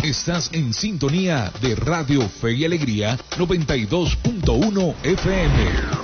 Estás en sintonía de Radio Fe y Alegría 92.1 FM.